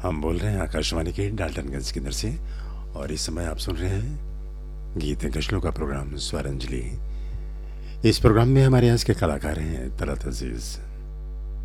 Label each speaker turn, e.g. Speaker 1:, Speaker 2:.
Speaker 1: हम बोल रहे हैं आकाशवाणी के डाल्टनगंज केंद्र से और इस समय आप सुन रहे हैं गीत गजलों का प्रोग्राम स्वरांजलि। इस प्रोग्राम में हमारे यहाँ के कलाकार हैं तलत अजीज।